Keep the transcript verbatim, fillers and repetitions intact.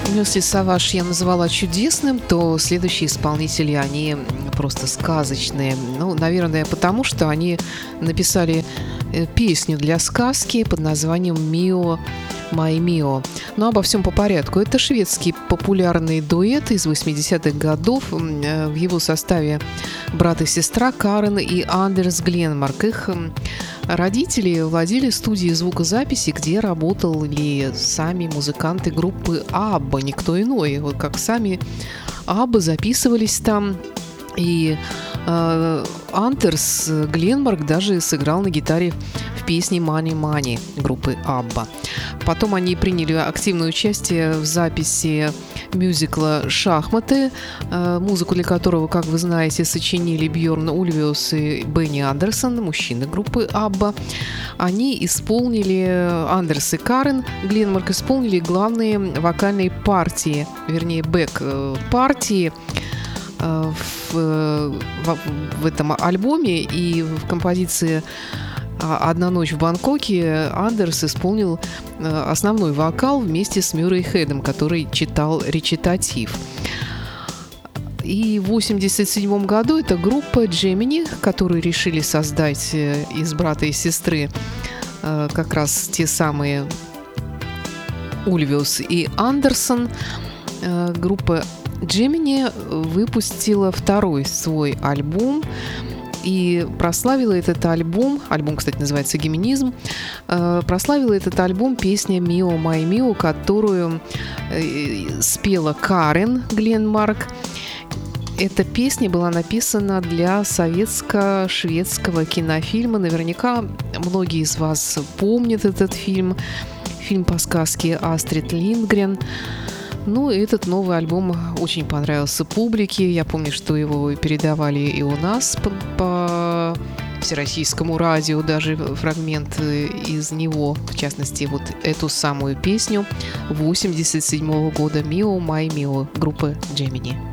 Если «Саваш» я назвала чудесным, то следующие исполнители, они просто сказочные. Ну, наверное, потому что они написали песню для сказки под названием «Мио, май мио». Но обо всем по порядку. Это шведский популярный дуэт из восьмидесятых годов. В его составе брат и сестра Карен и Андерс Гленмарк. Их родители владели студией звукозаписи, где работали сами музыканты группы Абба, никто иной. Вот как сами Абба записывались там. И э, Андерс Гленмарк даже сыграл на гитаре в песне «Money Money» группы Абба. Потом они приняли активное участие в записи мюзикла «Шахматы», э, музыку для которого, как вы знаете, сочинили Бьорн Ульвиус и Бенни Андерсон, мужчины группы Абба. Они исполнили, Андерс и Карен Гленмарк исполнили главные вокальные партии, вернее, бэк-партии в, в, в этом альбоме, и в композиции «Одна ночь в Бангкоке» Андерс исполнил основной вокал вместе с Мюррей Хедом, который читал речитатив. И в восемьдесят седьмом году эта группа Gemini, которую решили создать из брата и сестры как раз те самые Ульвиус и Андерсон, группа Gemini выпустила второй свой альбом, и прославила этот альбом, альбом, кстати, называется «Геминизм», э, прославила этот альбом песня «Мио, май мио», которую э, спела Карен Гленмарк. Эта песня была написана для советско-шведского кинофильма. Наверняка многие из вас помнят этот фильм, фильм по сказке Астрид Линдгрен. Ну, этот новый альбом очень понравился публике. Я помню, что его передавали и у нас по, по всероссийскому радио, даже фрагмент из него, в частности, вот эту самую песню восемьдесят седьмого года «Мио, май мио» группы Gemini.